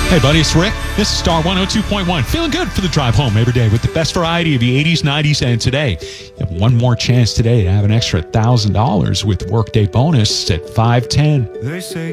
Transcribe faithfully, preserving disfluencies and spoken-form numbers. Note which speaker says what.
Speaker 1: Hey, buddy, it's Rick. This is Star one oh two point one. Feeling good for the drive home every day with the best variety of the eighties, nineties, and today. You have one more chance today to have an extra one thousand dollars with Workday bonus at five ten.
Speaker 2: They say